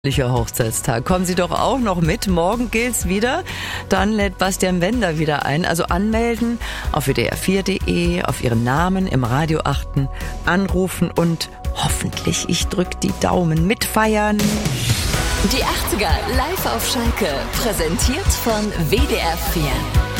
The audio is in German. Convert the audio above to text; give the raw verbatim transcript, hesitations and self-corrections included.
Hochzeitstag. Kommen Sie doch auch noch mit. Morgen gilt's wieder. Dann lädt Bastian Wender wieder ein. Also anmelden auf w d r vier punkt d e, auf Ihren Namen im Radio achten, anrufen und hoffentlich, ich drück die Daumen, mitfeiern. Die achtziger live auf Schalke. Präsentiert von W D R vier.